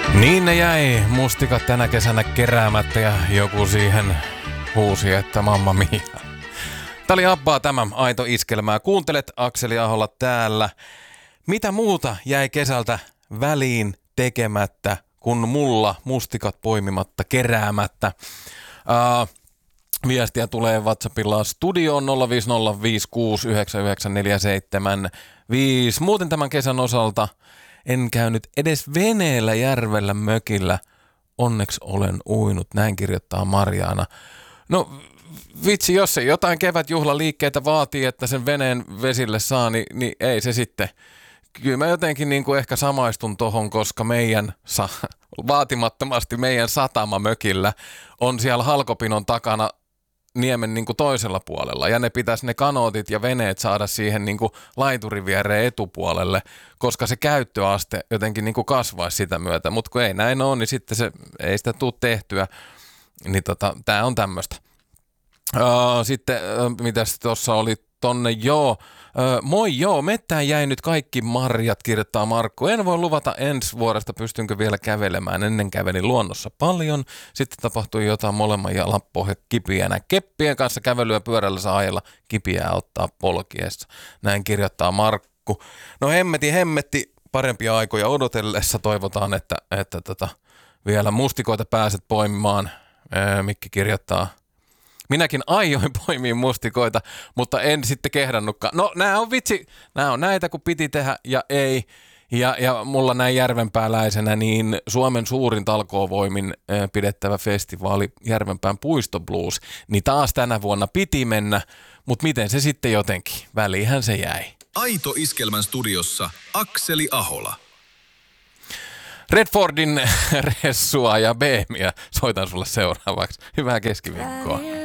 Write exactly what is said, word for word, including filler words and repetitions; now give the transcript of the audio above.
Niin ne jäi mustikat tänä kesänä keräämättä ja joku siihen huusi, että mamma mia. Tää oli Abbaa tämä aito iskelmää. Kuuntelet Akseli Aholla täällä. Mitä muuta jäi kesältä väliin tekemättä, kun mulla mustikat poimimatta keräämättä? Uh, viestiä tulee WhatsAppilla studioon nolla viisi nolla viisi kuusi yhdeksän yhdeksän neljä seitsemän viisi. Muuten tämän kesän osalta en käynyt edes veneellä järvellä mökillä. Onneksi olen uinut, näin kirjoittaa Marjaana. No vitsi, jos se jotain kevätjuhlaliikkeitä vaatii, että sen veneen vesille saa, niin, niin ei se sitten. Kyllä mä jotenkin niin kuin ehkä samaistun tohon, koska meidän, sa- vaatimattomasti meidän satamamökillä on siellä halkopinon takana niemen niin kuin toisella puolella. Ja ne pitäisi ne kanootit ja veneet saada siihen niin kuin laiturin viereen etupuolelle, koska se käyttöaste jotenkin niin kuin kasvaisi sitä myötä. Mutta kun ei näin ole, niin sitten se ei sitä tule tehtyä. Niin tota, tää on tämmöistä. Uh, sitten, uh, mitäs tuossa oli tonne, joo. Uh, moi joo, mettään jäi nyt kaikki marjat, kirjoittaa Markku. En voi luvata ensi vuodesta, pystynkö vielä kävelemään. Ennen kävelin luonnossa paljon. Sitten tapahtui jotain molemman jalan pohja kipiänä. Keppien kanssa kävelyä pyörällä saa ajella, kipiää ottaa polkiessa. Näin kirjoittaa Markku. No hemmetti, hemmetti, parempia aikoja odotellessa toivotaan, että, että tota, vielä mustikoita pääset poimimaan. Ää, Mikki kirjoittaa. Minäkin aioin poimia mustikoita, mutta en sitten kehdannutkaan. No, nämä on vitsi, nämä on näitä, kun piti tehdä ja ei. Ja, ja mulla näin järvenpääläisenä, niin Suomen suurin talkoovoimin äh, pidettävä festivaali Järvenpään Puistoblues, niin taas tänä vuonna piti mennä, mutta miten se sitten jotenkin? Väliinhän se jäi. Aito Iskelmän studiossa Akseli Ahola. Redfordin Ressua ja Beemiä soitan sulle seuraavaksi. Hyvää keskiviikkoa.